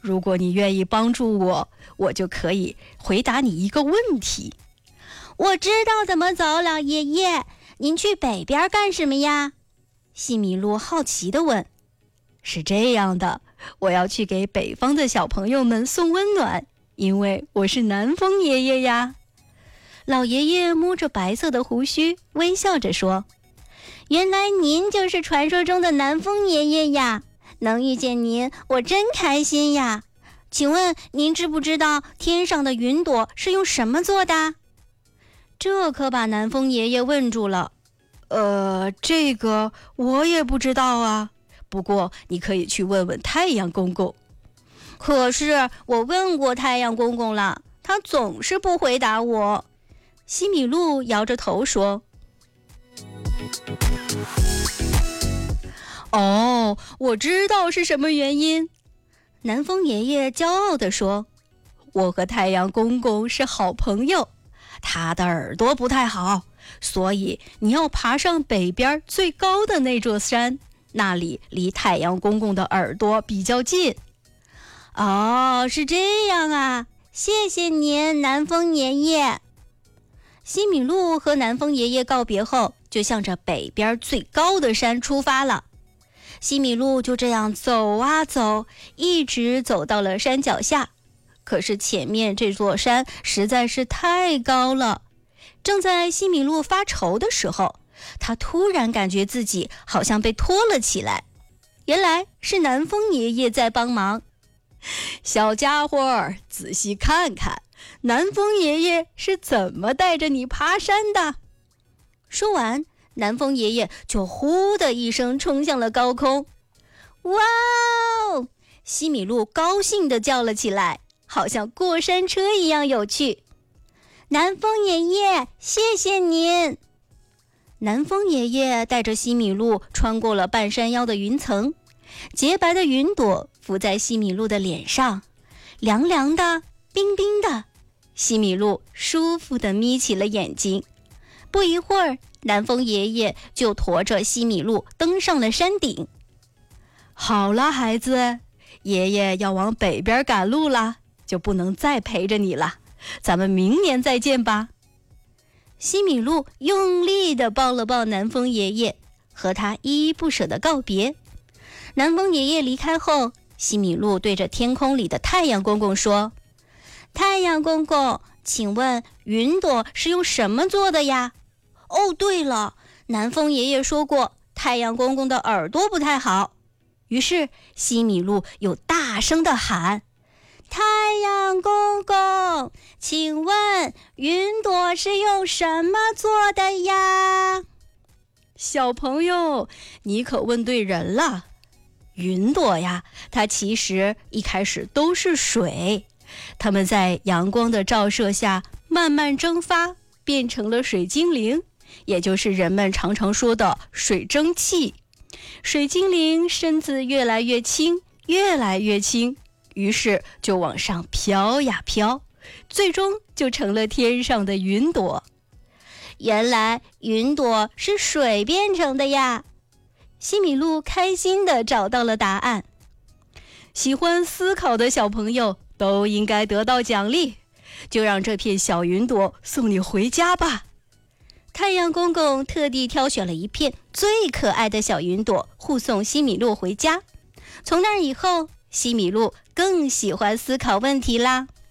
如果你愿意帮助我，我就可以回答你一个问题。 我知道怎么走，老爷爷，您去北边干什么呀？西米露好奇地问。 是这样的，我要去给北方的小朋友们送温暖，因为我是南风爷爷呀。 老爷爷摸着白色的胡须，微笑着说：原来您就是传说中的南风爷爷呀，能遇见您，我真开心呀。请问您知不知道天上的云朵是用什么做的？ 这可把南风爷爷问住了。这个我也不知道啊。不过你可以去问问太阳公公。 可是我问过太阳公公了，他总是不回答我。 西米露摇着头说：哦，我知道是什么原因。南风爷爷骄傲地说：我和太阳公公是好朋友，他的耳朵不太好，所以你要爬上北边最高的那座山，那里离太阳公公的耳朵比较近。 哦，是这样啊，谢谢您，南风爷爷。 西米露和南风爷爷告别后，就向着北边最高的山出发了。西米露就这样走啊走，一直走到了山脚下。可是前面这座山实在是太高了。正在西米露发愁的时候，他突然感觉自己好像被拖了起来。原来是南风爷爷在帮忙。小家伙，仔细看看，南风爷爷是怎么带着你爬山的。说完，南风爷爷就呼的一声冲向了高空。 哇哦！ 西米露高兴地叫了起来，好像过山车一样有趣。 南风爷爷，谢谢您。 南风爷爷带着西米露穿过了半山腰的云层，洁白的云朵浮在西米露的脸上，凉凉的，冰冰的。西米露舒服地眯起了眼睛。不一会儿，南风爷爷就驮着西米露登上了山顶。好了，孩子，爷爷要往北边赶路了，就不能再陪着你了。咱们明年再见吧。西米露用力地抱了抱南风爷爷，和他依依不舍地告别。南风爷爷离开后，西米露对着天空里的太阳公公说：太阳公公，请问云朵是用什么做的呀？哦，对了，南风爷爷说过太阳公公的耳朵不太好。于是西米露又大声地喊：太阳公公，请问云朵是用什么做的呀？小朋友，你可问对人了。云朵呀，它其实一开始都是水，它们在阳光的照射下慢慢蒸发，变成了水精灵，也就是人们常常说的水蒸气。水精灵身子越来越轻，越来越轻，于是就往上飘呀飘，最终就成了天上的云朵。原来云朵是水变成的呀！西米露开心地找到了答案。喜欢思考的小朋友都应该得到奖励，就让这片小云朵送你回家吧。太阳公公特地挑选了一片最可爱的小云朵，护送西米露回家。从那以后，西米露更喜欢思考问题啦。